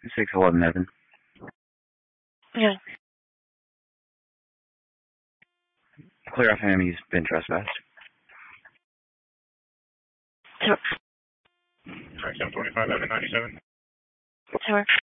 611 Evan. Yeah. Clear off him, he's been trespassed. Sure. Sorry, 725, Evan 97. Sure.